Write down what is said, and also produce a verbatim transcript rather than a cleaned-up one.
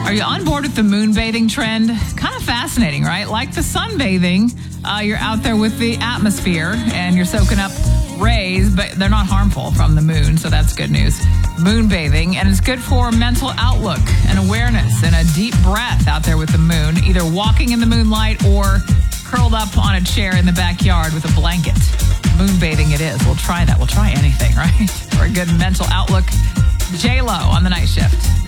Are you on board with the moonbathing trend? Kind of fascinating, right? Like the sunbathing, uh, you're out there with the atmosphere and you're soaking up rays, but they're not harmful from the moon, so that's good news. Moonbathing, and it's good for mental outlook and awareness and a deep breath out there with the moon, either walking in the moonlight or curled up on a chair in the backyard with a blanket. Moonbathing it is. We'll try that. We'll try anything, right? For a good mental outlook. J-Lo on the night shift.